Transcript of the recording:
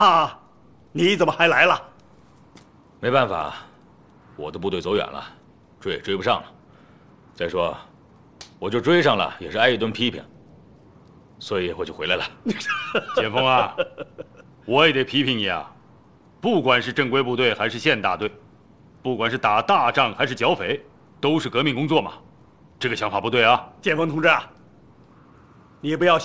啊，你怎么还来了？ 没办法，我的部队走远了，追也追不上了。再说，我就追上了，也是挨一顿批评，所以我就回来了。 简峰啊，我也得批评你啊！不管是正规部队还是县大队，不管是打大仗还是剿匪，都是革命工作嘛。这个想法不对啊！ 建峰同志啊，你不要